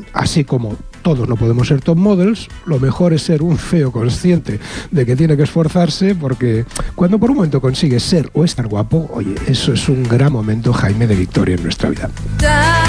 así como todos no podemos ser top models, lo mejor es ser un feo consciente de que tiene que esforzarse, porque cuando por un momento consigues ser o estar guapo, oye, eso es un gran momento, Jaime, de victoria en nuestra vida.